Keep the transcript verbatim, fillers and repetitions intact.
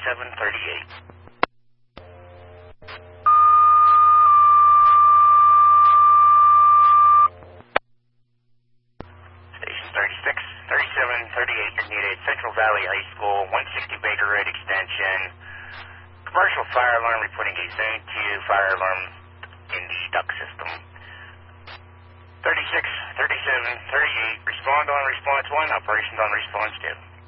thirty-seven thirty-eight. Station thirty-six thirty-seven thirty-eight is needed. Central Valley High School, one sixty Baker Road Extension. Commercial fire alarm reporting a zone two fire alarm in the duct system. thirty-six thirty-seven thirty-eight, respond on response one, operations on response two.